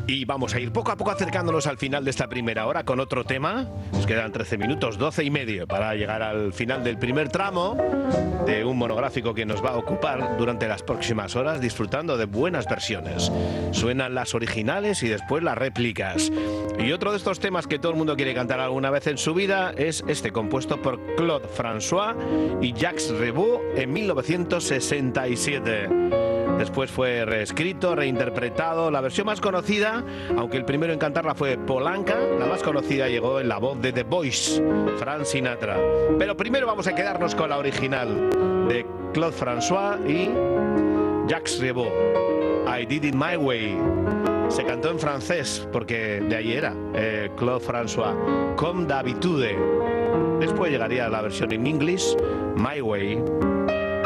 Y vamos a ir poco a poco acercándonos al final de esta primera hora con otro tema. Nos quedan 13 minutos, 12 y medio para llegar al final del primer tramo de un monográfico que nos va a ocupar durante las próximas horas, disfrutando de buenas versiones. Suenan las originales y después las réplicas. Y otro de estos temas que todo el mundo quiere cantar alguna vez en su vida es este, compuesto por Claude François y Jacques Reboux en 1967. Después fue reescrito, reinterpretado. La versión más conocida, aunque el primero en cantarla fue Paul Anka, la más conocida llegó en la voz de The Voice, Frank Sinatra. Pero primero vamos a quedarnos con la original de Claude François y Jacques Reboux. I Did It My Way. Se cantó en francés porque de ahí era Claude François, Comme d'habitude. Después llegaría la versión en inglés, My Way.